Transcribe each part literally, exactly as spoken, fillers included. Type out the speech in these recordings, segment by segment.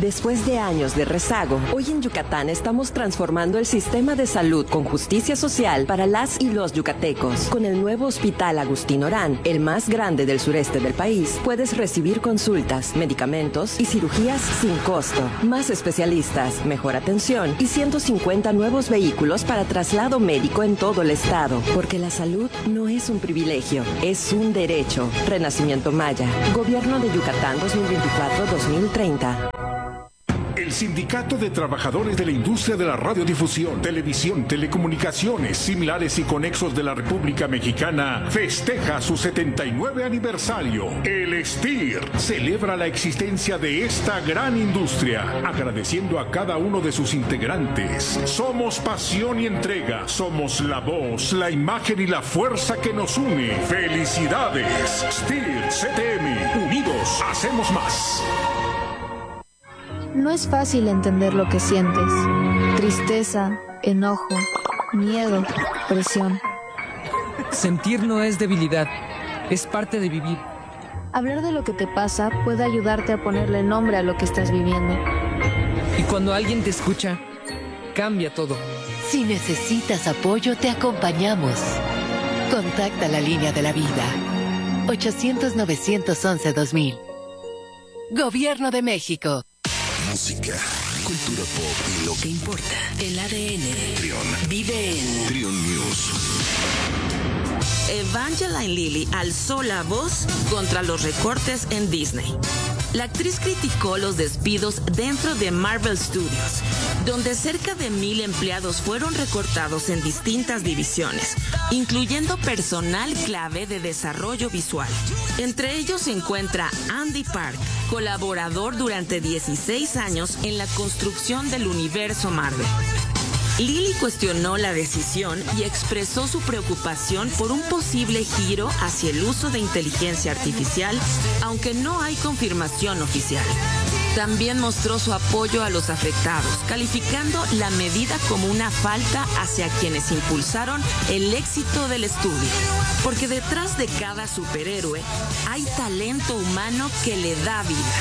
Después de años de rezago, hoy en Yucatán estamos transformando el sistema de salud con justicia social para las y los yucatecos. Con el nuevo Hospital Agustín Orán, el más grande del sureste del país, puedes recibir consultas, medicamentos y cirugías sin costo. Más especialistas, mejor atención y ciento cincuenta nuevos vehículos para traslado médico en todo el estado. Porque la salud no es un privilegio, es un derecho. Renacimiento Maya. Gobierno de Yucatán dos mil veinticuatro a dos mil treinta. El Sindicato de Trabajadores de la Industria de la Radiodifusión, Televisión, Telecomunicaciones, Similares y Conexos de la República Mexicana festeja su setenta y nueve aniversario. El S T I R celebra la existencia de esta gran industria, agradeciendo a cada uno de sus integrantes. Somos pasión y entrega, somos la voz, la imagen y la fuerza que nos une. ¡Felicidades! S T I R C T M, unidos hacemos más. No es fácil entender lo que sientes. Tristeza, enojo, miedo, presión. Sentir no es debilidad, es parte de vivir. Hablar de lo que te pasa puede ayudarte a ponerle nombre a lo que estás viviendo. Y cuando alguien te escucha, cambia todo. Si necesitas apoyo, te acompañamos. Contacta la línea de la vida. ochocientos, novecientos once, dos mil. Gobierno de México. Música, cultura pop y lo que importa. El A D N. Trion. Vive en Trion News. Evangeline Lilly alzó la voz contra los recortes en Disney. La actriz criticó los despidos dentro de Marvel Studios, donde cerca de mil empleados fueron recortados en distintas divisiones, incluyendo personal clave de desarrollo visual. Entre ellos se encuentra Andy Park, colaborador durante dieciséis años en la construcción del universo Marvel. Lilly cuestionó la decisión y expresó su preocupación por un posible giro hacia el uso de inteligencia artificial, aunque no hay confirmación oficial. También mostró su apoyo a los afectados, calificando la medida como una falta hacia quienes impulsaron el éxito del estudio. Porque detrás de cada superhéroe hay talento humano que le da vida.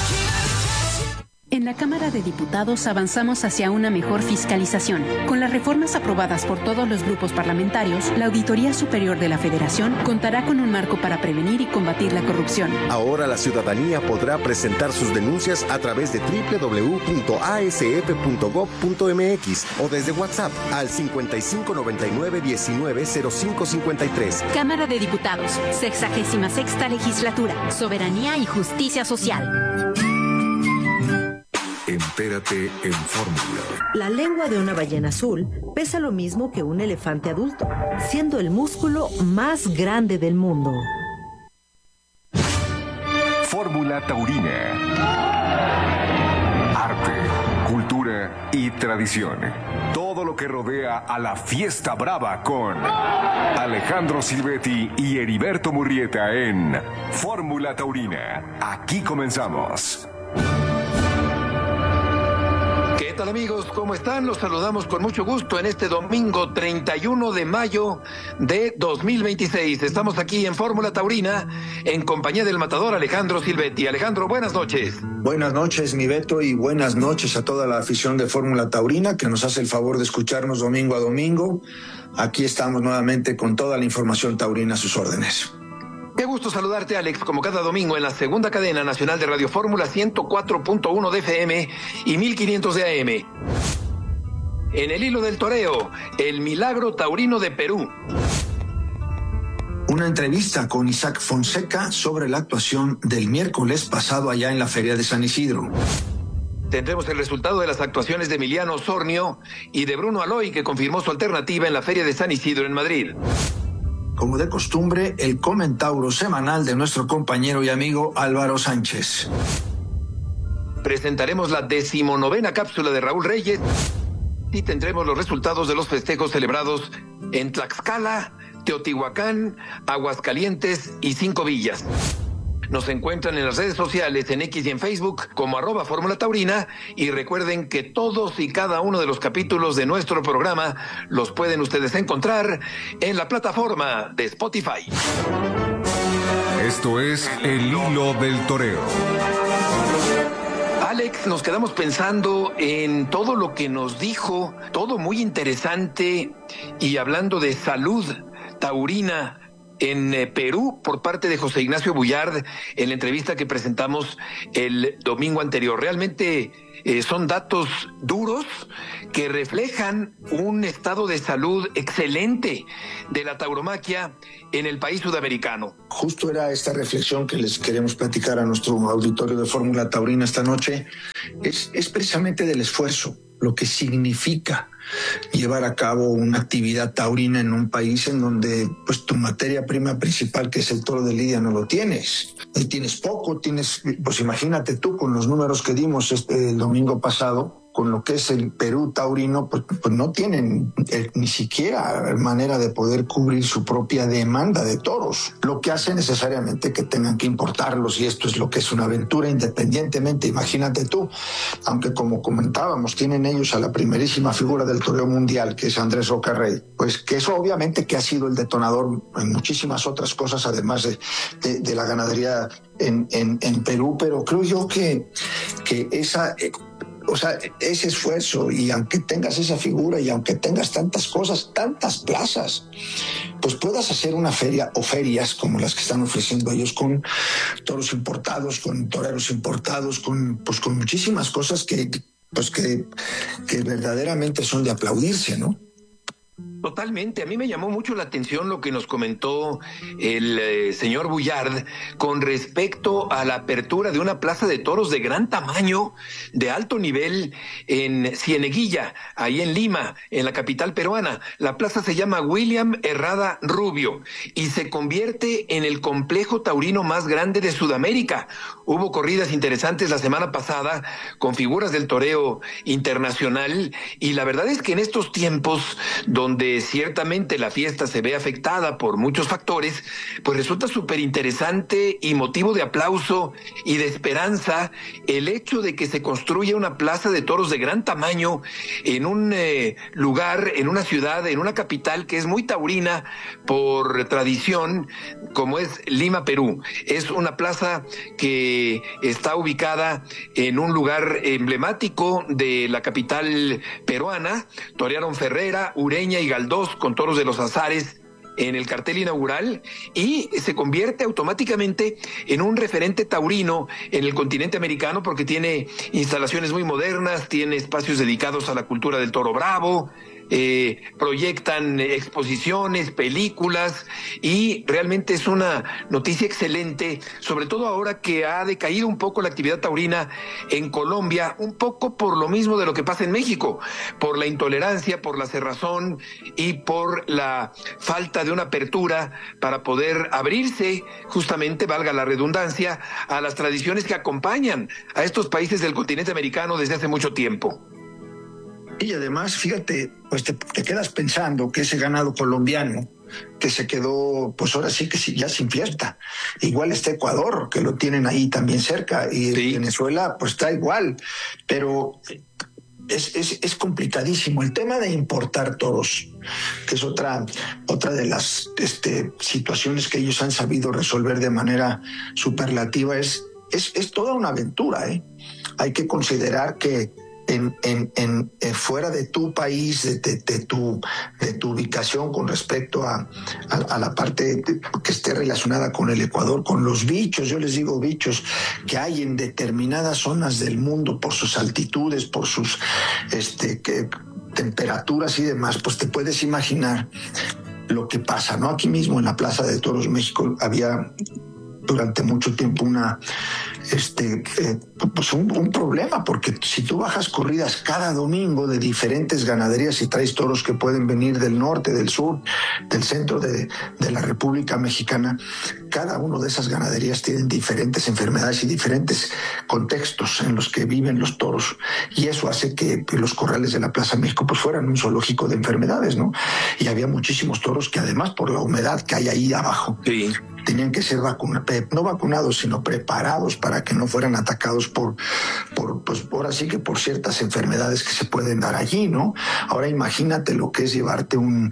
En la Cámara de Diputados avanzamos hacia una mejor fiscalización. Con las reformas aprobadas por todos los grupos parlamentarios, la Auditoría Superior de la Federación contará con un marco para prevenir y combatir la corrupción. Ahora la ciudadanía podrá presentar sus denuncias a través de doble u doble u doble u punto a s f punto gob punto m x o desde WhatsApp al cincuenta y cinco noventa y nueve diecinueve cero cinco cincuenta y tres. Cámara de Diputados, sexagésima sexta legislatura, soberanía y justicia social. Entérate en Fórmula. La lengua de una ballena azul pesa lo mismo que un elefante adulto, siendo el músculo más grande del mundo. Fórmula Taurina. Arte, cultura y tradición. Todo lo que rodea a la fiesta brava con Alejandro Silvetti y Heriberto Murrieta en Fórmula Taurina. Aquí comenzamos. ¿Qué tal, amigos? ¿Cómo están? Los saludamos con mucho gusto en este domingo treinta y uno de mayo de dos mil veintiséis. Estamos aquí en Fórmula Taurina en compañía del matador Alejandro Silvetti. Alejandro, buenas noches. Buenas noches, mi Beto, y buenas noches a toda la afición de Fórmula Taurina que nos hace el favor de escucharnos domingo a domingo. Aquí estamos nuevamente con toda la información taurina a sus órdenes. Qué gusto saludarte, Alex, como cada domingo en la segunda cadena nacional de Radio Fórmula ciento cuatro punto uno de F M y mil quinientos de A M. En el hilo del toreo, el milagro taurino de Perú. Una entrevista con Isaac Fonseca sobre la actuación del miércoles pasado allá en la Feria de San Isidro. Tendremos el resultado de las actuaciones de Emiliano Osornio y de Bruno Aloy, que confirmó su alternativa en la Feria de San Isidro en Madrid. Como de costumbre, el comentauro semanal de nuestro compañero y amigo Álvaro Sánchez. Presentaremos la decimonovena cápsula de Raúl Reyes y tendremos los resultados de los festejos celebrados en Tlaxcala, Teotihuacán, Aguascalientes y Cinco Villas. Nos encuentran en las redes sociales, en X y en Facebook, como arroba Fórmula Taurina, y recuerden que todos y cada uno de los capítulos de nuestro programa los pueden ustedes encontrar en la plataforma de Spotify. Esto es El Hilo del Toreo. Alex, nos quedamos pensando en todo lo que nos dijo, todo muy interesante, y hablando de salud taurina en eh, Perú por parte de José Ignacio Bullard en la entrevista que presentamos el domingo anterior. Realmente eh, son datos duros que reflejan un estado de salud excelente de la tauromaquia en el país sudamericano. Justo era esta reflexión que les queremos platicar a nuestro auditorio de Fórmula Taurina esta noche. Es, es precisamente del esfuerzo, lo que significa llevar a cabo una actividad taurina en un país en donde pues tu materia prima principal, que es el toro de lidia, no lo tienes. Y tienes poco, tienes, pues imagínate tú con los números que dimos este el domingo pasado, con lo que es el Perú taurino, pues, pues no tienen eh, ni siquiera manera de poder cubrir su propia demanda de toros, lo que hace necesariamente que tengan que importarlos, y esto es lo que es una aventura independientemente. Imagínate tú, aunque como comentábamos, tienen ellos a la primerísima figura del toreo mundial, que es Andrés Rocarrey, pues que eso obviamente que ha sido el detonador en muchísimas otras cosas, además de, de, de la ganadería en, en, en Perú, pero creo yo que, que esa... Eh, O sea, ese esfuerzo, y aunque tengas esa figura y aunque tengas tantas cosas, tantas plazas, pues puedas hacer una feria o ferias como las que están ofreciendo ellos, con toros importados, con toreros importados, con, pues con muchísimas cosas que, pues que, que verdaderamente son de aplaudirse, ¿no? Totalmente. A mí me llamó mucho la atención lo que nos comentó el eh, señor Bullard con respecto a la apertura de una plaza de toros de gran tamaño, de alto nivel, en Cieneguilla, ahí en Lima, en la capital peruana. La plaza se llama William Herrada Rubio y se convierte en el complejo taurino más grande de Sudamérica. Hubo corridas interesantes la semana pasada con figuras del toreo internacional, y la verdad es que en estos tiempos donde ciertamente la fiesta se ve afectada por muchos factores, pues resulta súper interesante y motivo de aplauso y de esperanza el hecho de que se construya una plaza de toros de gran tamaño en un eh, lugar, en una ciudad, en una capital que es muy taurina por tradición, como es Lima, Perú. Es una plaza que está ubicada en un lugar emblemático de la capital peruana. Torearon Ferrera, Ureña y Galdós con toros de los Azares en el cartel inaugural, y se convierte automáticamente en un referente taurino en el continente americano porque tiene instalaciones muy modernas, tiene espacios dedicados a la cultura del toro bravo, eh, proyectan exposiciones, películas, y realmente es una noticia excelente, sobre todo ahora que ha decaído un poco la actividad taurina en Colombia, un poco por lo mismo de lo que pasa en México, por la intolerancia, por la cerrazón y por la falta de una apertura para poder abrirse, justamente, valga la redundancia, a las tradiciones que acompañan a estos países del continente americano desde hace mucho tiempo. Y además, fíjate, pues te, te quedas pensando que ese ganado colombiano que se quedó, pues ahora sí que sí, ya sin fiesta. Igual está Ecuador, que lo tienen ahí también cerca, y sí. Venezuela pues está igual, pero es, es, es complicadísimo. El tema de importar toros, que es otra, otra de las este, situaciones que ellos han sabido resolver de manera superlativa, es, es, es toda una aventura, ¿eh? Hay que considerar que En, en, en, en fuera de tu país, de, de, de, tu, de tu ubicación con respecto a, a, a la parte de, que esté relacionada con el Ecuador, con los bichos, yo les digo bichos, que hay en determinadas zonas del mundo por sus altitudes, por sus este, que, temperaturas y demás, pues te puedes imaginar lo que pasa, ¿no? Aquí mismo en la Plaza de Toros México había durante mucho tiempo una este eh, pues un, un problema, porque si tú bajas corridas cada domingo de diferentes ganaderías y traes toros que pueden venir del norte, del sur, del centro de, de la República Mexicana, cada una de esas ganaderías tienen diferentes enfermedades y diferentes contextos en los que viven los toros, y eso hace que, que los corrales de la Plaza México pues fueran un zoológico de enfermedades, ¿no? Y había muchísimos toros que, además, por la humedad que hay ahí abajo, sí, tenían que ser vacunados, no vacunados, sino preparados para que no fueran atacados por, por, pues, ahora sí que por ciertas enfermedades que se pueden dar allí, ¿no? Ahora imagínate lo que es llevarte un,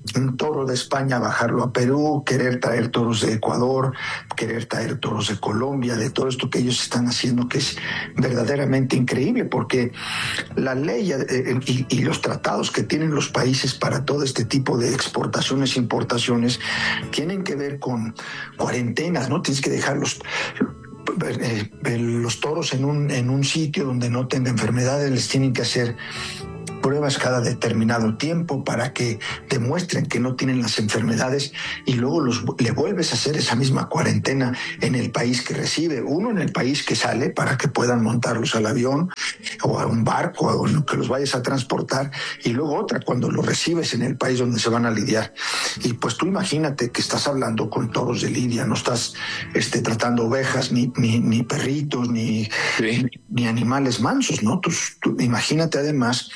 un toro de España, bajarlo a Perú, querer traer toros de Ecuador, querer traer toros de Colombia, de todo esto que ellos están haciendo, que es verdaderamente increíble, porque la ley eh, y, y los tratados que tienen los países para todo este tipo de exportaciones e importaciones tienen que ver con cuarentenas, ¿no? Tienes que dejarlos eh, eh, los toros en un, en un sitio donde no tenga enfermedades, les tienen que hacer pruebas cada determinado tiempo para que demuestren que no tienen las enfermedades, y luego los, le vuelves a hacer esa misma cuarentena en el país que recibe, uno en el país que sale para que puedan montarlos al avión o a un barco o en lo que los vayas a transportar, y luego otra cuando los recibes en el país donde se van a lidiar. Y pues tú imagínate que estás hablando con toros de lidia, no estás este, tratando ovejas, ni, ni, ni perritos, ni, sí. ni, ni animales mansos, ¿no? Tú, tú, imagínate además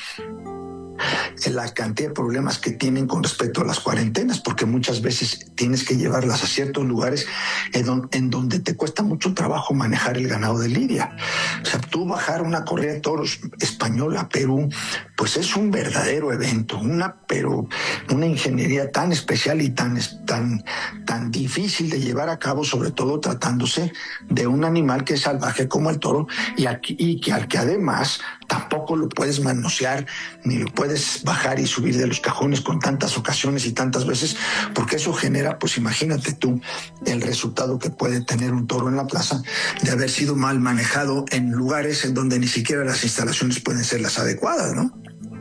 la cantidad de problemas que tienen con respecto a las cuarentenas, porque muchas veces tienes que llevarlas a ciertos lugares en, don, en donde te cuesta mucho trabajo manejar el ganado de lidia. O sea, tú bajar una corrida de toros española a Perú, pues es un verdadero evento, una pero una ingeniería tan especial y tan, tan, tan difícil de llevar a cabo, sobre todo tratándose de un animal que es salvaje como el toro, y, aquí, y que al que además tampoco lo puedes manosear, ni lo puedes bajar y subir de los cajones con tantas ocasiones y tantas veces, porque eso genera, pues imagínate tú, el resultado que puede tener un toro en la plaza de haber sido mal manejado en lugares en donde ni siquiera las instalaciones pueden ser las adecuadas, ¿no?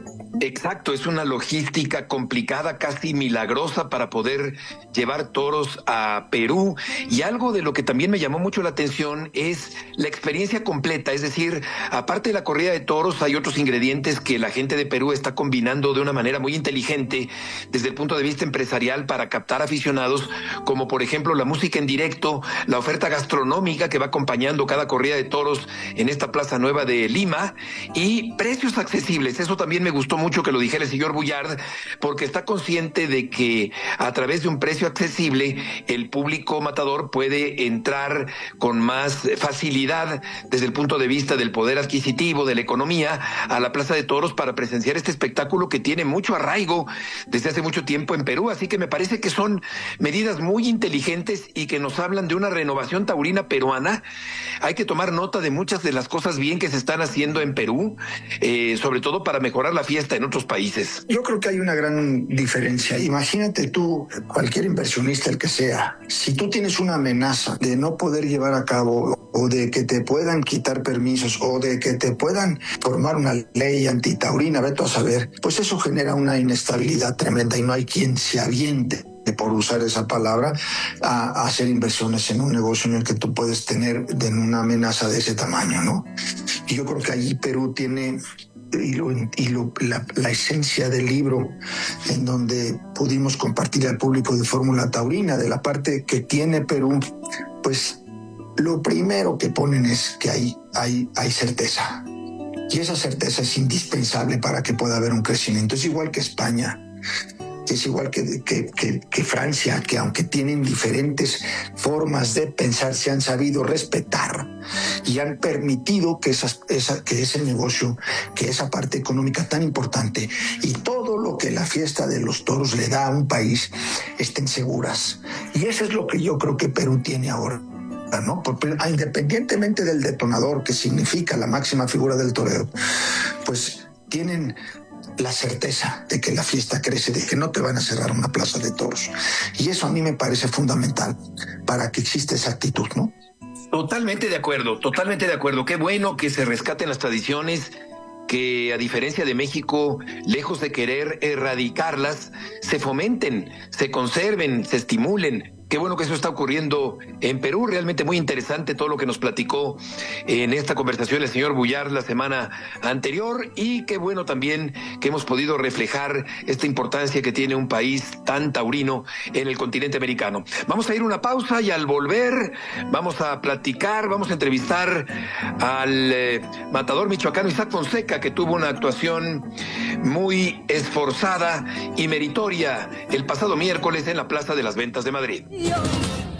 Exacto, es una logística complicada, casi milagrosa para poder llevar toros a Perú. Y algo de lo que también me llamó mucho la atención es la experiencia completa, es decir, aparte de la corrida de toros hay otros ingredientes que la gente de Perú está combinando de una manera muy inteligente desde el punto de vista empresarial para captar aficionados, como por ejemplo la música en directo, la oferta gastronómica que va acompañando cada corrida de toros en esta Plaza Nueva de Lima, y precios accesibles. Eso también me gustó mucho que lo dijera el señor Bullard, porque está consciente de que a través de un precio accesible el público matador puede entrar con más facilidad desde el punto de vista del poder adquisitivo, de la economía, a la Plaza de Toros para presenciar este espectáculo que tiene mucho arraigo desde hace mucho tiempo en Perú. Así que me parece que son medidas muy inteligentes y que nos hablan de una renovación taurina peruana. Hay que tomar nota de muchas de las cosas bien que se están haciendo en Perú, eh, sobre todo para mejorar la fiesta en otros países. Yo creo que hay una gran diferencia. Imagínate tú, cualquier inversionista, el que sea, si tú tienes una amenaza de no poder llevar a cabo, o de que te puedan quitar permisos, o de que te puedan formar una ley antitaurina, vete a saber, pues eso genera una inestabilidad tremenda y no hay quien se aviente, por usar esa palabra, a, a hacer inversiones en un negocio en el que tú puedes tener de una amenaza de ese tamaño, ¿no? Y yo creo que allí Perú tiene y, lo, y lo, la, la esencia del libro en donde pudimos compartir al público de Fórmula Taurina, de la parte que tiene Perú, pues lo primero que ponen es que hay, hay, hay certeza. Y esa certeza es indispensable para que pueda haber un crecimiento. Es igual que España. Es igual que, que, que, que Francia, que aunque tienen diferentes formas de pensar, se han sabido respetar y han permitido que, esas, esa, que ese negocio, que esa parte económica tan importante y todo lo que la fiesta de los toros le da a un país estén seguras. Y eso es lo que yo creo que Perú tiene ahora, ¿no? Porque, independientemente del detonador, que significa la máxima figura del toreo, pues tienen la certeza de que la fiesta crece, de que no te van a cerrar una plaza de toros. Y eso a mí me parece fundamental para que exista esa actitud, ¿no? Totalmente de acuerdo, totalmente de acuerdo. Qué bueno que se rescaten las tradiciones, que a diferencia de México, lejos de querer erradicarlas, se fomenten, se conserven, se estimulen. Qué bueno que eso está ocurriendo en Perú. Realmente muy interesante todo lo que nos platicó en esta conversación el señor Bullard la semana anterior, y qué bueno también que hemos podido reflejar esta importancia que tiene un país tan taurino en el continente americano. Vamos a ir a una pausa y al volver vamos a platicar, vamos a entrevistar al eh, matador michoacano Isaac Fonseca, que tuvo una actuación muy esforzada y meritoria el pasado miércoles en la Plaza de las Ventas de Madrid. Yo